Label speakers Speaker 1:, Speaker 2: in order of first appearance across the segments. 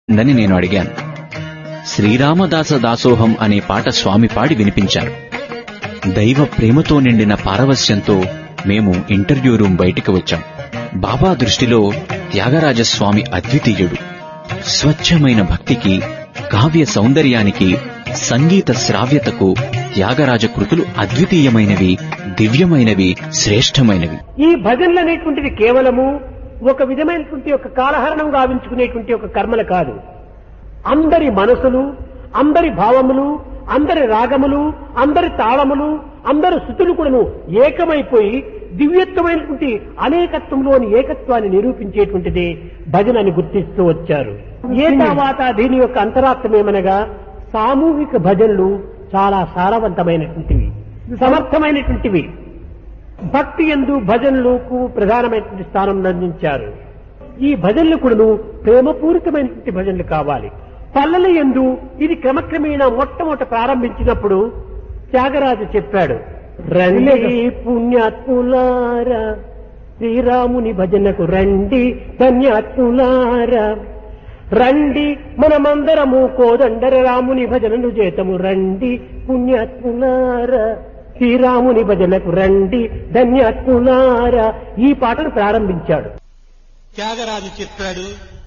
Speaker 1: ఉందని నేను అడిగాను. శ్రీరామదాస దాసోహం అనే పాట స్వామి పాడి వినిపించారు. దైవ ప్రేమతో నిండిన పారవస్యంతో మేము ఇంటర్వ్యూ రూమ్ బయటికి వచ్చాం. బాబా దృష్టిలో త్యాగరాజస్వామి అద్వితీయుడు. స్వచ్ఛమైన భక్తికి, కావ్య సౌందర్యానికి, సంగీత శ్రావ్యతకు త్యాగరాజ కృతులు అద్వితీయమైనవి, దివ్యమైనవి, శ్రేష్టమైనవి.
Speaker 2: ఈ భజనలు అనేటువంటిది కేవలము ఒక విధమైనటువంటి ఒక కాలహరణం గావించుకునేటువంటి ఒక కర్మలు కాదు. అందరి మనసులు, అందరి భావములు, అందరి రాగములు, అందరి తాళములు, అందరి శృతులు కూడాను ఏకమైపోయి దివ్యత్వమైనటువంటి అనేకత్వంలోని ఏకత్వాన్ని నిరూపించేటువంటిది భజన అని గుర్తిస్తూ వచ్చారు. ఏ తర్వాత దీని యొక్క అంతరార్థమేమనగా సామూహిక భజనలు చాలా సారవంతమైనటువంటివి, సమర్థమైనటువంటివి. భక్తి యందు భజనలకు ప్రధానమైనటువంటి స్థానం అందించారు. ఈ భజనలు కూడాను ప్రేమపూరితమైనటువంటి భజనలు కావాలి. పల్లెల యందు ఇది క్రమక్రమేణా మొట్టమొదట ప్రారంభించినప్పుడు త్యాగరాజు చెప్పాడు, రండి పుణ్యాత్ములారా శ్రీరాముని భజనకు రండి ధన్యాత్ములారా, రండి మనమందరము కోదండర రాముని భజనను చేతము, రండి పుణ్యాత్ములారా శ్రీరాముని భజనకు రండి ధన్యాత్ములారా. ఈ పాటను ప్రారంభించాడు.
Speaker 3: త్యాగరాజు చెప్పాడు,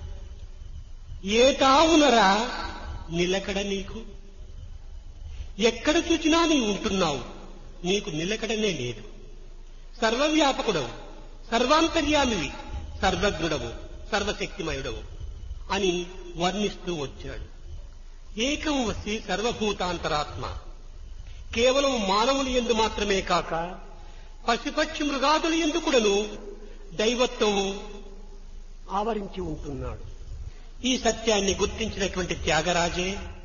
Speaker 3: ఏ తావునరా నిలకడ నీకు, ఎక్కడ చూచినా నీ ఉంటున్నావు, నీకు నిలకడనే లేదు. సర్వవ్యాపకుడవు, సర్వాంతర్యామివి, సర్వజ్ఞుడవు, సర్వశక్తిమయుడవు అని వర్ణిస్తూ వచ్చాడు. ఏకం వసి సర్వభూతాంతరాత్మ. కేవలం మానవుల యందు మాత్రమే కాక పశుపక్షి మృగాదుల యందు కూడాను దైవత్వము ఆవరించి ఉంటున్నాడు. ఈ సత్యాన్ని గుర్తించినటువంటి త్యాగరాజే